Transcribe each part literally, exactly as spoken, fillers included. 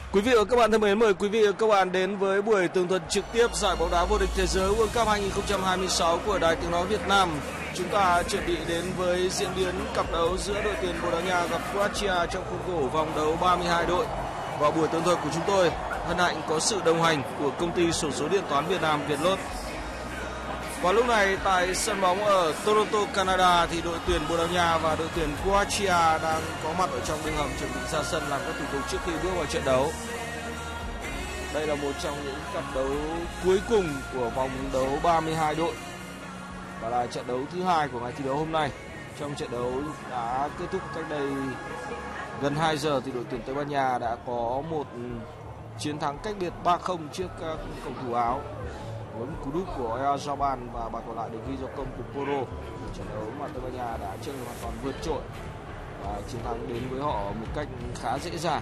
Quý vị và các bạn thân mến, mời quý vị và các bạn đến với buổi tường thuật trực tiếp giải bóng đá vô địch thế giới World Cup hai không hai sáu của Đài Tiếng nói Việt Nam. Chúng ta chuẩn bị đến với diễn biến cặp đấu giữa đội tuyển Bồ Đào Nha gặp Croatia trong khuôn khổ vòng đấu ba mươi hai đội. Và buổi tường thuật của chúng tôi hân hạnh có sự đồng hành của công ty xổ số điện toán Việt Nam Vietlott. Và lúc này tại sân bóng ở Toronto, Canada thì đội tuyển Bồ Đào Nha và đội tuyển Croatia đang có mặt ở trong đường hầm chuẩn bị ra sân làm các thủ tục trước khi bước vào trận đấu. Đây là một trong những cặp đấu cuối cùng của vòng đấu ba mươi hai đội và là trận đấu thứ hai của ngày thi đấu hôm nay. Trong trận đấu đã kết thúc cách đây gần hai giờ thì đội tuyển Tây Ban Nha đã có một chiến thắng cách biệt ba không trước các cầu thủ Áo, với một cú đúp của Oyarzabal và bàn còn lại được ghi do công của Porro. Trận đấu mà Tây Ban Nha đã chơi hoàn toàn vượt trội và chiến thắng đến với họ một cách khá dễ dàng.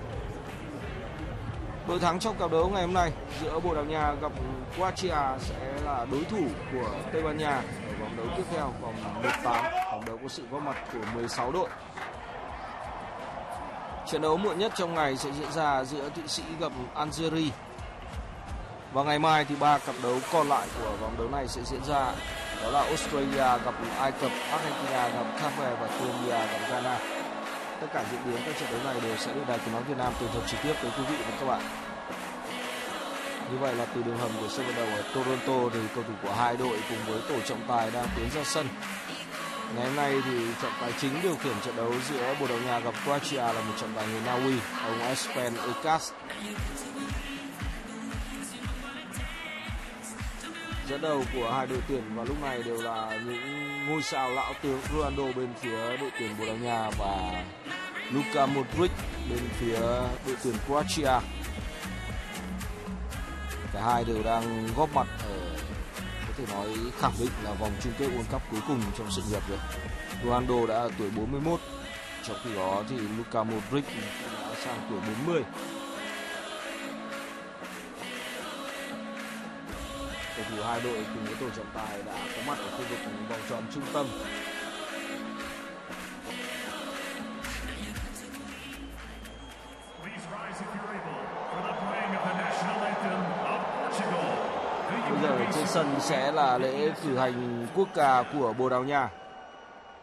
Đội thắng trong cặp đấu ngày hôm nay giữa Bồ Đào Nha gặp Croatia sẽ là đối thủ của Tây Ban Nha ở vòng đấu tiếp theo, vòng một tám, vòng đấu có sự góp mặt của mười sáu đội. Trận đấu muộn nhất trong ngày sẽ diễn ra giữa Thụy Sĩ gặp Algeria. Và ngày mai thì ba cặp đấu còn lại của vòng đấu này sẽ diễn ra, đó là Australia gặp Ai Cập, Argentina gặp Cape Verde và Colombia gặp Ghana. Tất cả diễn biến các trận đấu này đều sẽ được Đài Tiếng nói Việt Nam tường thuật trực tiếp tới quý vị và các bạn. Như vậy là từ đường hầm của sân vận động ở Toronto thì cầu thủ của hai đội cùng với tổ trọng tài đang tiến ra sân. Ngày hôm nay thì trọng tài chính điều khiển trận đấu giữa Bồ Đào Nha gặp Croatia là một trọng tài người Na Uy, ông Espen Ekas. Dẫn đầu của hai đội tuyển vào lúc này đều là những ngôi sao lão tướng Ronaldo bên phía đội tuyển Bồ Đào Nha và Luka Modric bên phía đội tuyển Croatia. Cả hai đều đang góp mặt ở, có thể nói khẳng định là vòng chung kết World Cup cuối cùng trong sự nghiệp rồi. Ronaldo đã ở tuổi bốn mươi mốt, trong khi đó thì Luka Modric đã sang tuổi bốn mươi. Cầu thủ hai đội cùng với tổ trọng tài đã có mặt ở khu vực vòng tròn trung tâm. Bây giờ trên sân sẽ là lễ cử hành quốc ca của Bồ Đào Nha.